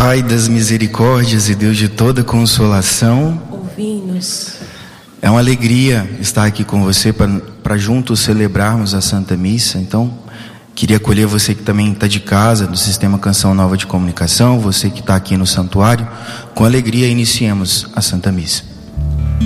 Pai das misericórdias e Deus de toda consolação, ouvi-nos. É uma alegria estar aqui com você para juntos celebrarmos a Santa Missa. Então, queria acolher você que também está de casa, do Sistema Canção Nova de Comunicação, você que está aqui no santuário. Com alegria iniciemos a Santa Missa.